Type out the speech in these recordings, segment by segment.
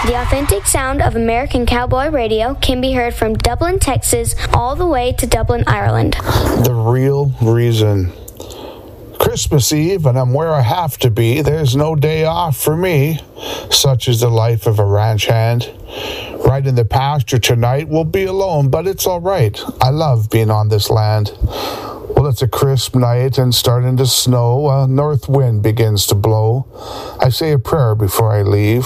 The authentic sound of American Cowboy Radio can be heard from Dublin, Texas, all the way to Dublin, Ireland. The real reason. Christmas Eve, and I'm where I have to be. There's no day off for me. Such is the life of a ranch hand. Right in the pasture tonight, we'll be alone, but it's all right. I love being on this land. Well, it's a crisp night and starting to snow. A north wind begins to blow. I say a prayer before I leave.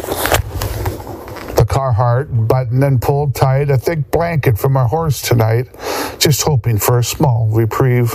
The Carhartt buttoned and pulled tight, a thick blanket for my horse tonight, just hoping for a small reprieve.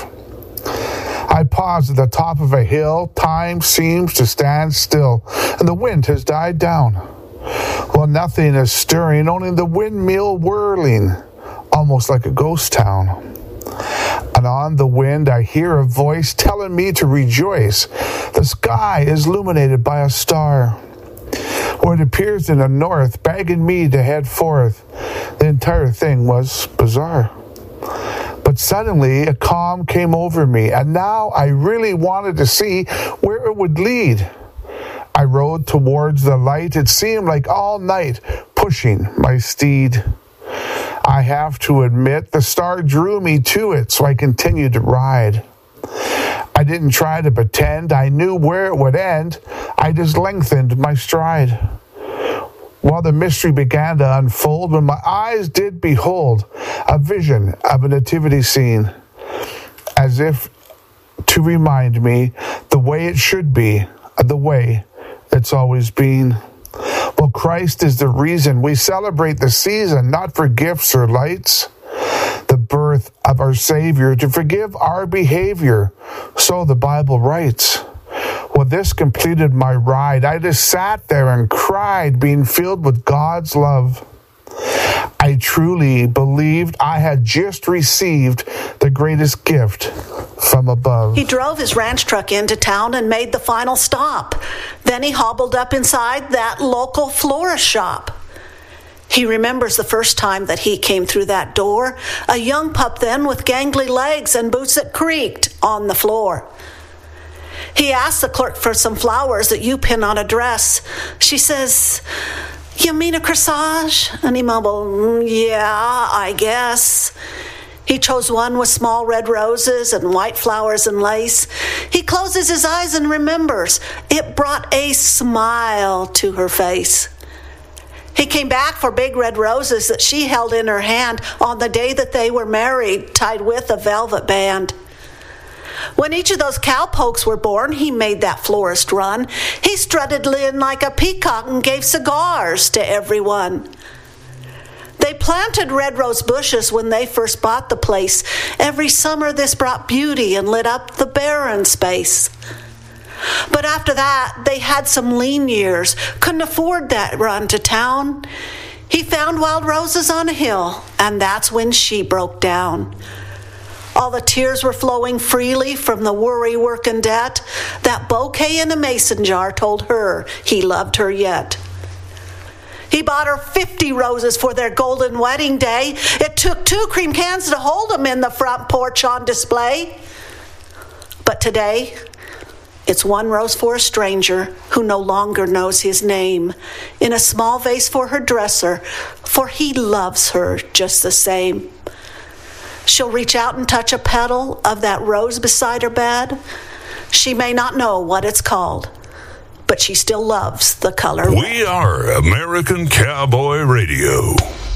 I pause at the top of a hill. Time seems to stand still, and the wind has died down. Well, nothing is stirring, only the windmill whirling, almost like a ghost town. And on the wind I hear a voice telling me to rejoice. The sky is illuminated by a star. Or it appears in the north, begging me to head forth. The entire thing was bizarre. But suddenly a calm came over me, and now I really wanted to see where it would lead. I rode towards the light. It seemed like all night, pushing my steed. I have to admit, the star drew me to it, so I continued to ride. I didn't try to pretend I knew where it would end. I just lengthened my stride. While the mystery began to unfold, when my eyes did behold a vision of a nativity scene, as if to remind me the way it should be, the way it's always been. Well, Christ is the reason we celebrate the season, not for gifts or lights. The birth of our Savior to forgive our behavior, so the Bible writes. Well, this completed my ride. I just sat there and cried, being filled with God's love. I truly believed I had just received the greatest gift from above. He drove his ranch truck into town and made the final stop. Then he hobbled up inside that local florist shop. He remembers the first time that he came through that door, a young pup then with gangly legs and boots that creaked on the floor. He asked the clerk for some flowers that you pin on a dress. She says, "You mean a corsage?" And he mumbled, "Yeah, I guess." He chose one with small red roses and white flowers and lace. He closes his eyes and remembers. It brought a smile to her face. He came back for big red roses that she held in her hand on the day that they were married, tied with a velvet band. When each of those cowpokes were born, he made that florist run. He strutted in like a peacock and gave cigars to everyone. They planted red rose bushes when they first bought the place. Every summer this brought beauty and lit up the barren space. But after that, they had some lean years, couldn't afford that run to town. He found wild roses on a hill, and that's when she broke down. All the tears were flowing freely from the worry, work, and debt. That bouquet in a mason jar told her he loved her yet. He bought her 50 roses for their golden wedding day. It took 2 cream cans to hold them in the front porch on display. But today, it's 1 rose for a stranger who no longer knows his name, in a small vase for her dresser, for he loves her just the same. She'll reach out and touch a petal of that rose beside her bed. She may not know what it's called, but she still loves the color red. We are American Cowboy Radio.